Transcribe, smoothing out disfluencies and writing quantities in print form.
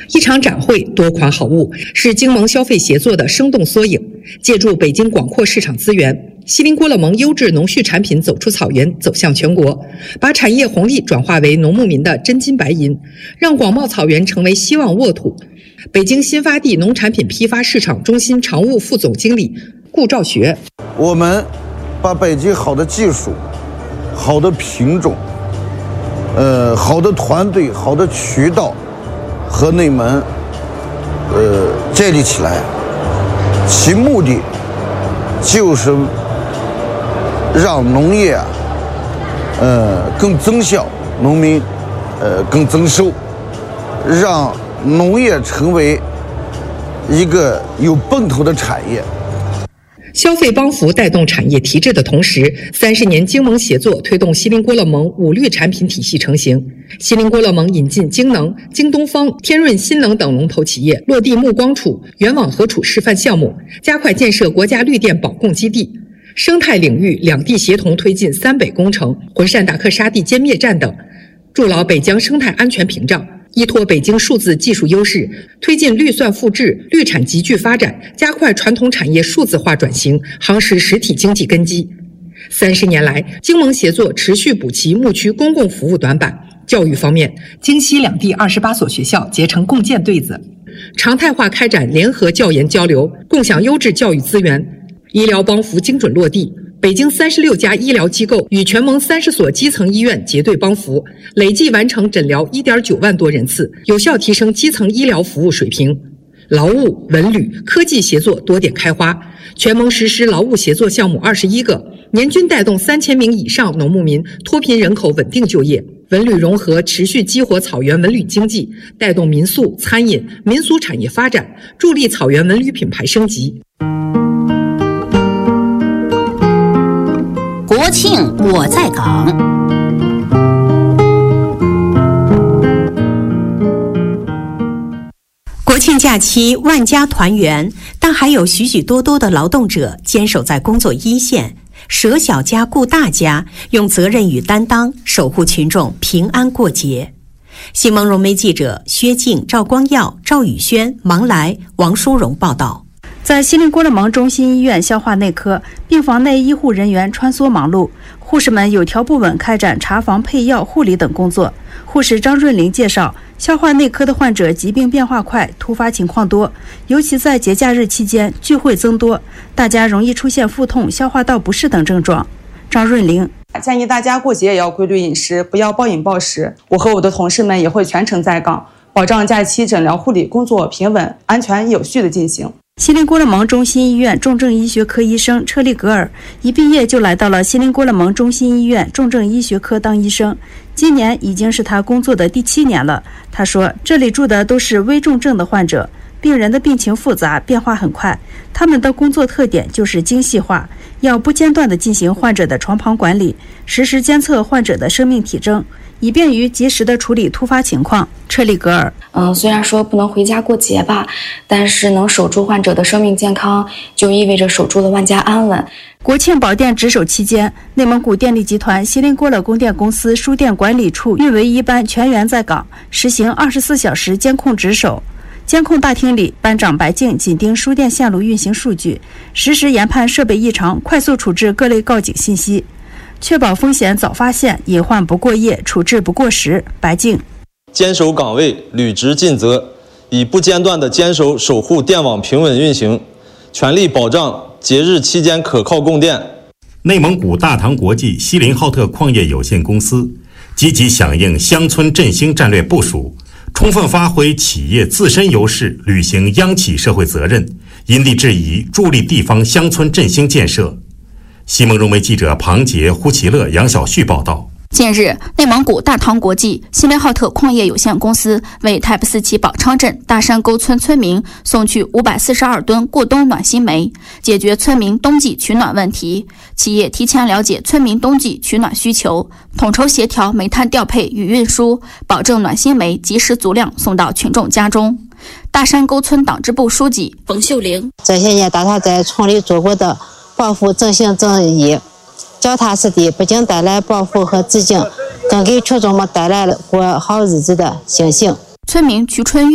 一场展会，多款好物，是京蒙消费协作的生动缩影。借助北京广阔市场资源，锡林郭勒盟优质农畜产品走出草原，走向全国，把产业红利转化为农牧民的真金白银，让广袤草原成为希望沃土。北京新发地农产品批发市场中心常务副总经理顾兆学： 我们把北京好的技术、好的品种、好的团队、好的渠道和内门，建立起来，其目的就是让农业更增效，农民更增收，让农业成为一个有奔头的产业。 消费帮扶带动产业提质的同时，30年京蒙协作推动锡林郭勒盟5绿产品体系成型。锡林郭勒盟引进京能、京东方、天润新能等龙头企业，落地木光储、原网合储示范项目，加快建设国家绿电保供基地。生态领域两地协同推进3北工程、浑善达克沙地歼灭战等，筑牢北疆生态安全屏障。依托北京数字技术优势，推进绿算复制、绿产集聚发展，加快传统产业数字化转型，夯实实体经济根基。30年来，京蒙协作持续补齐牧区公共服务短板。教育方面，京西两地28所学校结成共建对子，常态化开展联合教研交流，共享优质教育资源。医疗帮扶精准落地，北京36家医疗机构与全盟30所基层医院结对帮扶，累计完成诊疗1.9万多人次，有效提升基层医疗服务水平。劳务、文旅、科技协作多点开花，全盟实施劳务协作项目21个，年均带动3000名以上农牧民脱贫人口稳定就业。文旅融合持续激活草原文旅经济，带动民宿、餐饮、民俗产业发展，助力草原文旅品牌升级。 国庆我在岗。国庆假期万家团圆，但还有许许多多的劳动者坚守在工作一线，舍小家顾大家，用责任与担当守护群众平安过节。新蒙融媒记者薛静、赵光耀、赵宇轩、芒来、王淑荣报道。 在锡林郭勒盟中心医院消化内科，病房内医护人员穿梭忙碌，护士们有条不紊开展查房、配药、护理等工作。护士张润玲介绍，消化内科的患者疾病变化快，突发情况多，尤其在节假日期间聚会增多，大家容易出现腹痛、消化道不适等症状。张润玲建议大家过节也要规律饮食，不要暴饮暴食。我和我的同事们也会全程在岗，保障假期诊疗护理工作平稳、安全有序地进行。 锡林郭勒盟中心医院重症医学科医生车利格尔一毕业就来到了锡林郭勒盟中心医院重症医学科当医生，今年已经是他工作的第7年了。他说，这里住的都是危重症的患者，病人的病情复杂，变化很快，他们的工作特点就是精细化，要不间断地进行患者的床旁管理，实时监测患者的生命体征，以便于及时地处理突发情况。车利格尔虽然说不能回家过节吧，但是能守住患者的生命健康，就意味着守住了万家安稳。 国庆保电值守期间，内蒙古电力集团锡林郭勒供电公司输电管理处运维一班全员在岗，实行24小时监控值守。监控大厅里，班长白静紧盯输电线路运行数据，实时研判设备异常，快速处置各类告警信息，确保风险早发现，隐患不过夜，处置不过时。白静坚守岗位，履职尽责，以不间断地坚守守护电网平稳运行，全力保障节日期间可靠供电。 内蒙古大唐国际锡林浩特矿业有限公司积极响应乡村振兴战略部署，充分发挥企业自身优势，履行央企社会责任，因地制宜助力地方乡村振兴建设。新蒙融媒记者庞杰、胡其乐、杨小旭报道。 近日，内蒙古大唐国际锡林浩特矿业有限公司为泰布斯旗宝昌镇大山沟村村民送去542吨过冬暖心煤，解决村民冬季取暖问题。企业提前了解村民冬季取暖需求，统筹协调煤炭调配与运输，保证暖心煤及时足量送到群众家中。大山沟村党支部书记冯秀玲： 这些年，大他在村里做过的保护正行正义，脚踏实地，不仅带来保护和自敬，更给群众们带来了过好日子的信心。 村民瞿春玉